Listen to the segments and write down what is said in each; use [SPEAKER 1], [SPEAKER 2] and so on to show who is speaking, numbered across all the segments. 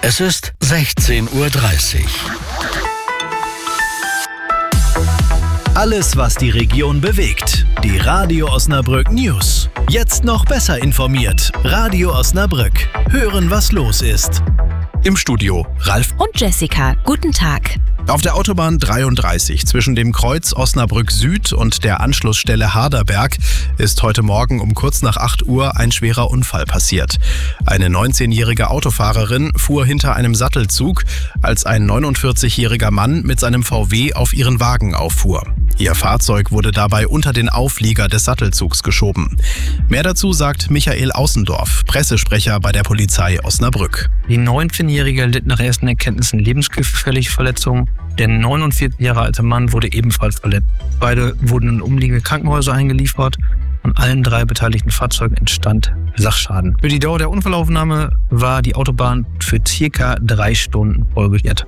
[SPEAKER 1] Es ist 16:30 Uhr. Alles, was die Region bewegt. Die Radio Osnabrück News. Jetzt noch besser informiert. Radio Osnabrück. Hören, was los ist. Im Studio Ralf
[SPEAKER 2] und Jessica. Guten Tag.
[SPEAKER 3] Auf der Autobahn 33 zwischen dem Kreuz Osnabrück Süd und der Anschlussstelle Harderberg ist heute Morgen um kurz nach 8 Uhr ein schwerer Unfall passiert. Eine 19-jährige Autofahrerin fuhr hinter einem Sattelzug, als ein 49-jähriger Mann mit seinem VW auf ihren Wagen auffuhr. Ihr Fahrzeug wurde dabei unter den Auflieger des Sattelzugs geschoben. Mehr dazu sagt Michael Außendorf, Pressesprecher bei der Polizei Osnabrück.
[SPEAKER 4] Die 19-Jährige litt nach ersten Erkenntnissen lebensgefährliche Verletzungen. Der 49 Jahre alte Mann wurde ebenfalls verletzt. Beide wurden in umliegende Krankenhäuser eingeliefert. Von allen 3 beteiligten Fahrzeugen entstand Sachschaden. Für die Dauer der Unfallaufnahme war die Autobahn für ca. 3 Stunden vollgesperrt.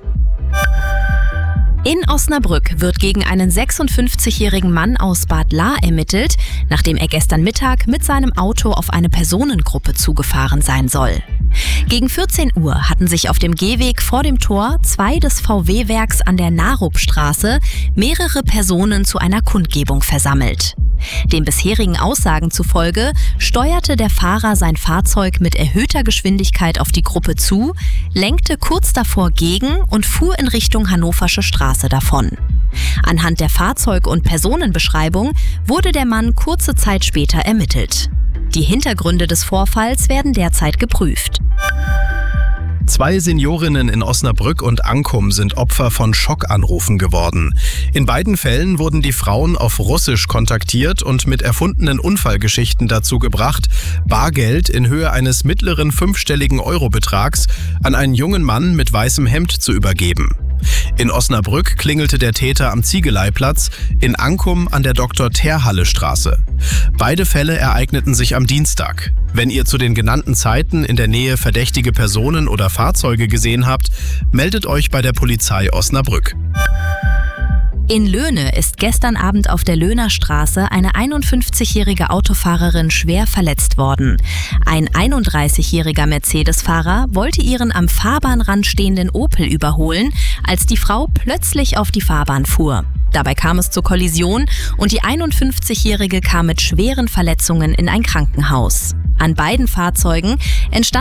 [SPEAKER 2] In Osnabrück wird gegen einen 56-jährigen Mann aus Bad Lahr ermittelt, nachdem er gestern Mittag mit seinem Auto auf eine Personengruppe zugefahren sein soll. Gegen 14 Uhr hatten sich auf dem Gehweg vor dem Tor 2 des VW-Werks an der Narupstraße mehrere Personen zu einer Kundgebung versammelt. Den bisherigen Aussagen zufolge steuerte der Fahrer sein Fahrzeug mit erhöhter Geschwindigkeit auf die Gruppe zu, lenkte kurz davor gegen und fuhr in Richtung Hannoversche Straße davon. Anhand der Fahrzeug- und Personenbeschreibung wurde der Mann kurze Zeit später ermittelt. Die Hintergründe des Vorfalls werden derzeit geprüft.
[SPEAKER 3] 2 Seniorinnen in Osnabrück und Ankum sind Opfer von Schockanrufen geworden. In beiden Fällen wurden die Frauen auf Russisch kontaktiert und mit erfundenen Unfallgeschichten dazu gebracht, Bargeld in Höhe eines mittleren 5-stelligen Eurobetrags an einen jungen Mann mit weißem Hemd zu übergeben. In Osnabrück klingelte der Täter am Ziegeleiplatz, in Ankum an der Dr.-Terhalle-Straße. Beide Fälle ereigneten sich am Dienstag. Wenn ihr zu den genannten Zeiten in der Nähe verdächtige Personen oder Fahrzeuge gesehen habt, meldet euch bei der Polizei Osnabrück.
[SPEAKER 2] In Löhne ist gestern Abend auf der Löhner Straße eine 51-jährige Autofahrerin schwer verletzt worden. Ein 31-jähriger Mercedes-Fahrer wollte ihren am Fahrbahnrand stehenden Opel überholen, als die Frau plötzlich auf die Fahrbahn fuhr. Dabei kam es zur Kollision und die 51-jährige kam mit schweren Verletzungen in ein Krankenhaus. An beiden Fahrzeugen entstand